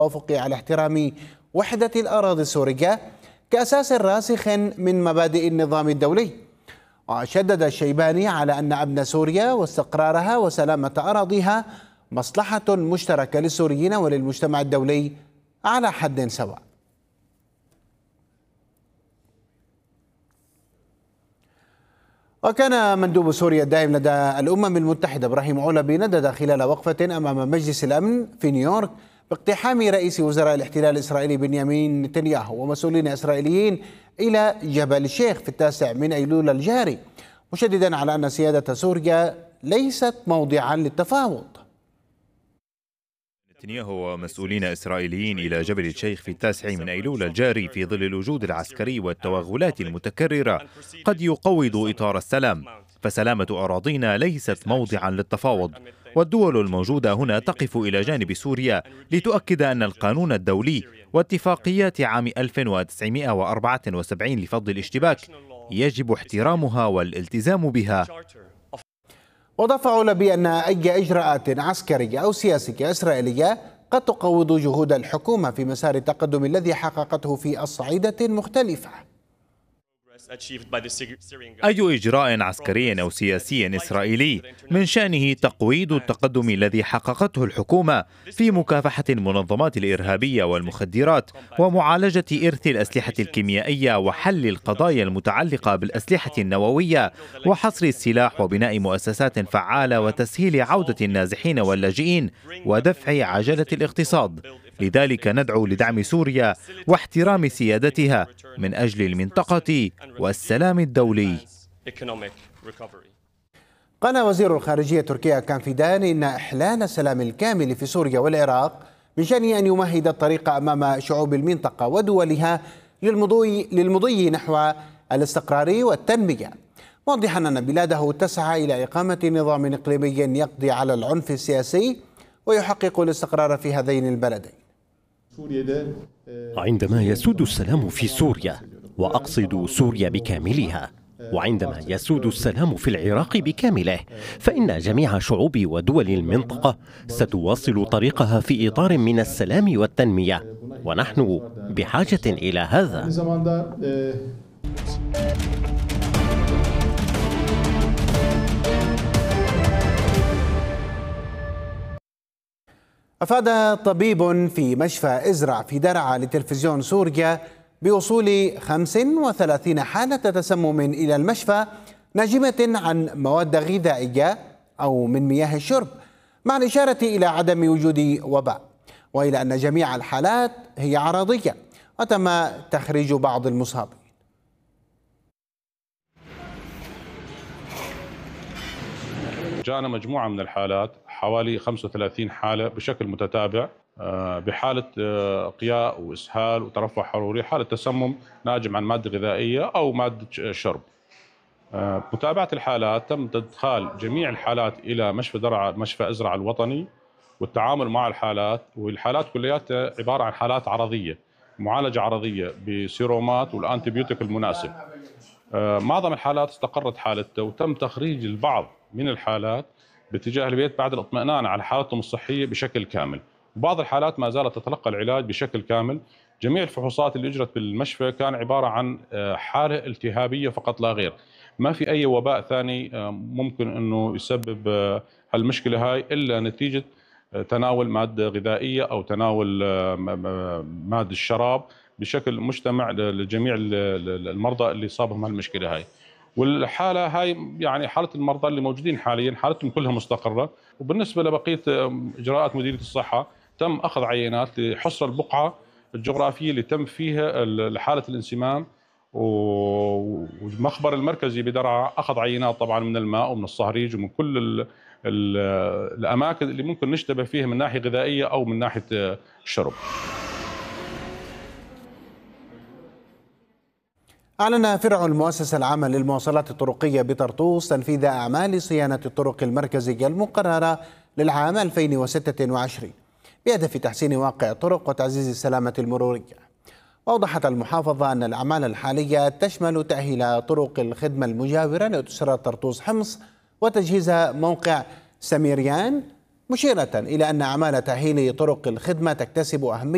التوافق على احترام وحدة الأراضي السورية كأساس راسخ من مبادئ النظام الدولي. وشدد الشيباني على أن أمن سوريا واستقرارها وسلامة أراضيها مصلحة مشتركة للسوريين وللمجتمع الدولي على حد سواء. وكان مندوب سوريا الدائم لدى الأمم المتحدة إبراهيم علبي ندد خلال وقفة أمام مجلس الأمن في نيويورك باقتحام رئيس وزراء الاحتلال الإسرائيلي بنيامين نتنياهو ومسؤولين إسرائيليين إلى جبل الشيخ في 9 أيلول الجاري، مشددا على أن سيادة سوريا ليست موضعا للتفاوض. نتنياهو ومسؤولين إسرائيليين إلى جبل الشيخ في 9 أيلول الجاري في ظل الوجود العسكري والتوغلات المتكررة قد يقوض إطار السلام، فسلامة أراضينا ليست موضعا للتفاوض، والدول الموجودة هنا تقف إلى جانب سوريا لتؤكد أن القانون الدولي واتفاقيات عام 1974 لفض الاشتباك يجب احترامها والالتزام بها. وضاف علبي أن أي إجراءات عسكرية أو سياسية إسرائيلية قد تقوض جهود الحكومة في مسار التقدم الذي حققته في الصعيدة المختلفة. أي إجراء عسكري أو سياسي إسرائيلي من شأنه تقويض التقدم الذي حققته الحكومة في مكافحة المنظمات الإرهابية والمخدرات ومعالجة إرث الأسلحة الكيميائية وحل القضايا المتعلقة بالأسلحة النووية وحصر السلاح وبناء مؤسسات فعالة وتسهيل عودة النازحين واللاجئين ودفع عجلة الاقتصاد. لذلك ندعو لدعم سوريا واحترام سيادتها من أجل المنطقة والسلام الدولي. قال وزير الخارجية تركيا كان فيدان إن إحلال السلام الكامل في سوريا والعراق من شأنه أن يمهد الطريق أمام شعوب المنطقة ودولها للمضي نحو الاستقرار والتنمية، موضحا أن بلاده تسعى إلى إقامة نظام إقليمي يقضي على العنف السياسي ويحقق الاستقرار في هذين البلدين. عندما يسود السلام في سوريا، وأقصد سوريا بكاملها، وعندما يسود السلام في العراق بكامله، فإن جميع شعوب ودول المنطقة ستواصل طريقها في إطار من السلام والتنمية، ونحن بحاجة إلى هذا. أفاد طبيب في مشفى إزرع في درعا لتلفزيون سوريا بوصول 35 حالة تسمم إلى المشفى ناجمة عن مواد غذائية أو من مياه الشرب، مع الإشارة إلى عدم وجود وباء، وإلى أن جميع الحالات هي عرضية وتم تخريج بعض المصابين. جاءنا مجموعة من الحالات، حوالي 35 حالة بشكل متتابع، بحالة قياء وإسهال وترفع حروري، حالة تسمم ناجم عن مادة غذائية أو مادة شرب. متابعة الحالات تم إدخال جميع الحالات إلى مشفى درعا، مشفى إزرع الوطني، والتعامل مع الحالات، والحالات كلياتها عبارة عن حالات عرضية، معالجة عرضية بسيرومات والأنتيبيوتيك المناسب. معظم الحالات استقرت حالتها وتم تخريج البعض من الحالات باتجاه البيت بعد الاطمئنان على حالتهم الصحية بشكل كامل. وبعض الحالات ما زالت تتلقى العلاج بشكل كامل. جميع الفحوصات اللي اجرت بالمشفى كان عبارة عن حالة التهابية فقط لا غير، ما في أي وباء ثاني ممكن أنه يسبب هالمشكلة هاي إلا نتيجة تناول مادة غذائية أو تناول مادة الشراب بشكل مجتمع لجميع المرضى اللي صابهم هالمشكلة هاي. والحالة هاي يعني حالة المرضى اللي موجودين حاليا حالتهم كلها مستقرة. وبالنسبة لبقية إجراءات مديرية الصحة تم أخذ عينات لحصر البقعة الجغرافية اللي تم فيها حالة الانسمام، والمخبر المركزي بدرعا أخذ عينات طبعا من الماء ومن الصهريج ومن كل الأماكن اللي ممكن نشتبه فيها من ناحية غذائية أو من ناحية الشرب. أعلن فرع المؤسسة العامة للمواصلات الطرقية بطرطوس تنفيذ أعمال صيانة الطرق المركزية المقررة للعام 2026 بهدف تحسين واقع الطرق وتعزيز السلامة المرورية. وأوضحت المحافظة أن الأعمال الحالية تشمل تأهيل طرق الخدمة المجاورة لأوتوستراد طرطوس حمص وتجهيز موقع سميريان، مشيرة إلى أن أعمال تأهيل طرق الخدمة تكتسب أهمية